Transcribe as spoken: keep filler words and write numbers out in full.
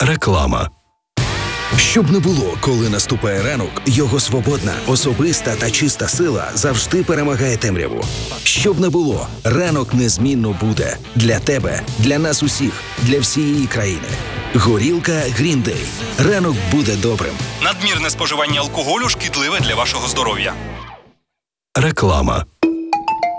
Реклама. Щоб не було, коли наступає ранок, його свободна, особиста та чиста сила завжди перемагає темряву. Щоб не було, ранок незмінно буде. Для тебе, для нас усіх, для всієї країни. Горілка Green Day. Ранок буде добрим. Надмірне споживання алкоголю шкідливе для вашого здоров'я. Реклама.